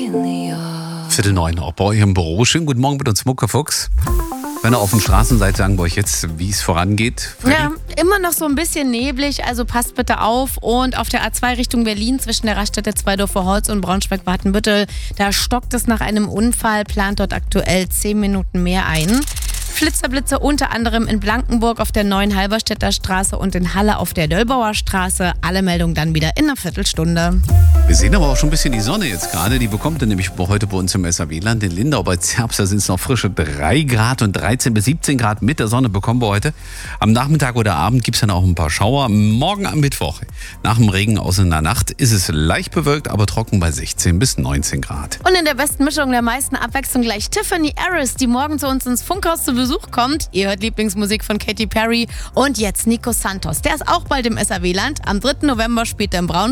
Viertel 9 auch bei euch im Büro. Schönen guten Morgen mit uns, Muckefuchs. Wenn ihr auf den Straßen seid, sagen wir euch jetzt, wie es vorangeht. Freddy? Ja, immer noch so ein bisschen neblig, also passt bitte auf. Und auf der A2 Richtung Berlin zwischen der Raststätte Zweidorfer-Holz und Braunschweig-Watenbüttel, da stockt es nach einem Unfall, plant dort aktuell 10 Minuten mehr ein. Flitzerblitze unter anderem in Blankenburg auf der neuen Halberstädter Straße und in Halle auf der Döllbauer Straße. Alle Meldungen dann wieder in einer Viertelstunde. Wir sehen aber auch schon ein bisschen die Sonne jetzt gerade. Die bekommt ihr nämlich heute bei uns im SAW-Land. In Lindau bei Zerbst, da sind es noch frische 3 Grad und 13 bis 17 Grad mit der Sonne bekommen wir heute. Am Nachmittag oder Abend gibt es dann auch ein paar Schauer. Morgen am Mittwoch, nach dem Regen aus in der Nacht, ist es leicht bewölkt, aber trocken bei 16 bis 19 Grad. Und in der besten Mischung der meisten Abwechslung gleich Tiffany Harris, die morgen zu uns ins Funkhaus zu Besuch kommt. Ihr hört Lieblingsmusik von Katy Perry. Und jetzt Nico Santos. Der ist auch bald im SAW-Land. Am 3. November spielt er im Braunschweig.